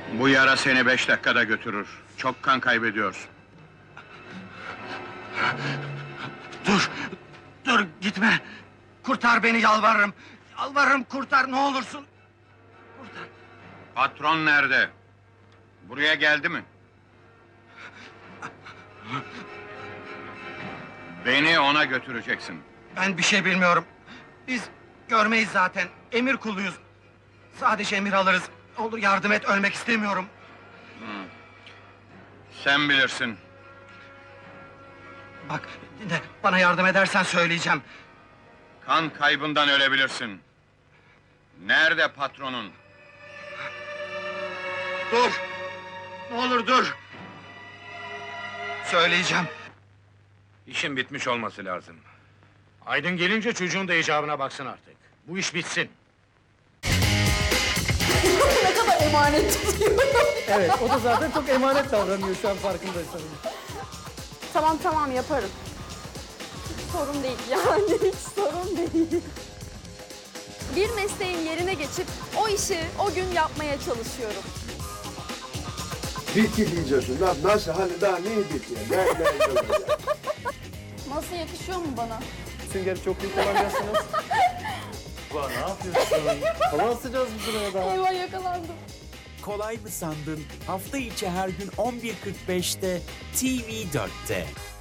Bu yara seni 5 dakikada götürür. Çok kan kaybediyorsun. Dur! Dur, gitme! Kurtar beni, yalvarırım! Yalvarırım, kurtar, ne olursun! Kurtar! Patron nerede? Buraya geldi mi? Beni ona götüreceksin. Ben bir şey bilmiyorum. Biz görmeyiz zaten, emir kuluyuz. Sadece emir alırız. Olur yardım et, ölmek istemiyorum. Sen bilirsin. Bak, dinle, bana yardım edersen söyleyeceğim. Kan kaybından ölebilirsin. Nerede patronun? Dur! Ne olur dur! Söyleyeceğim. İşin bitmiş olması lazım. Aydın gelince çocuğun da icabına baksın artık. Bu iş bitsin. Ne kadar emanet tutuyor. Evet, o da zaten çok emanet davranıyor şu an farkındaysanız. Tamam yaparım. Hiç sorun değil yani, hiç sorun değil. Bir mesleğin yerine geçip o işi o gün yapmaya çalışıyorum. Bitti diyeceksin. Nasıl hani daha ne bitti ya? Nereden olacak? Nasıl yakışıyor mu bana? Sünger çok iyi kullanacaksınız. Ulan ne yapıyorsun? Hava asacağız bir sıraya daha. Eyvah yakalandım. Kolay mı sandın? Hafta içi her gün 11.45'te TV4'te.